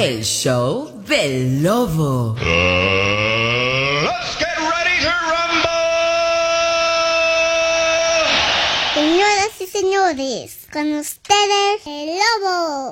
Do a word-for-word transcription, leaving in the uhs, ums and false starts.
El show del lobo. Uh, let's get ready to rumble. Señoras y señores, con ustedes, el lobo.